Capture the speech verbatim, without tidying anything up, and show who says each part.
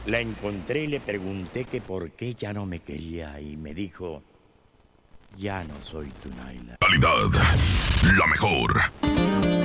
Speaker 1: La encontré y le pregunté que por qué ya no me quería y me dijo, ya no soy tu Naila.
Speaker 2: Calidad, la mejor.